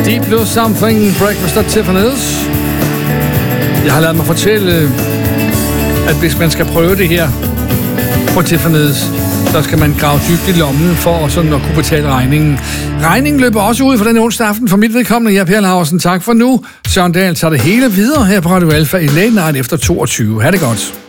Deep Blue Something, Breakfast at Tiffany's. Jeg har ladet mig fortælle, at hvis man skal prøve det her på Tiffany's, så skal man grave dybt i lommen for sådan at kunne betale regningen. Regningen løber også ud for den onsdag aften for mit vedkommende. Jeg er Per Laursen. Tak for nu. Søren Dahl tager det hele videre her på Radio Alfa i Late Night efter 22. Ha' det godt.